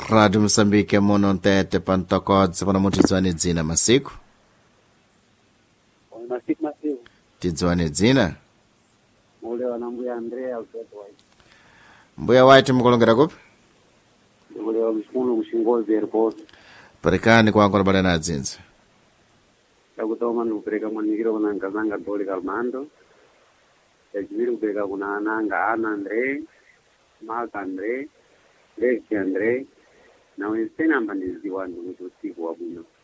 Rádio Moçambique é monontete pantocode para mutizwane dzina masiku. Masiku. Tidzwane dzina. Mule wana mbuya Andrea Alberto White. Mbuya White mukulongera kupi? Mule wa mshikulu mshingozi airport. Parikani kwa kwa bale na dzinza. Takutoma ndikupeleka mwanikiro kuna nkazanga Doli Kalmando. Yachibiri kupeleka kuna ananga Ana Andre, Mark Andre, Lexi Andre, na wensena mbandiziwa ndi kuti usiku wabwino.